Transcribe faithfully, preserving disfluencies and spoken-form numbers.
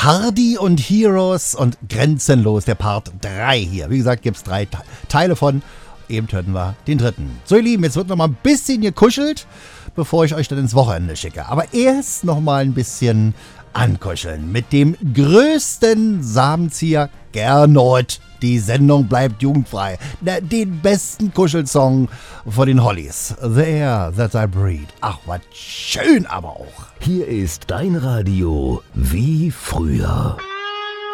Hardy und Heroes und Grenzenlos, der Part drei hier. Wie gesagt, gibt es drei Te- Teile von. Eben hörten wir den dritten. So, ihr Lieben, jetzt wird noch mal ein bisschen gekuschelt, bevor ich euch dann ins Wochenende schicke. Aber erst noch mal ein bisschen ankuscheln mit dem größten Samenzieher Gernot. Die Sendung bleibt jugendfrei. Na, den besten Kuschelsong von den Hollies. The Air That I Breathe. Ach, was schön aber auch. Hier ist dein Radio wie früher.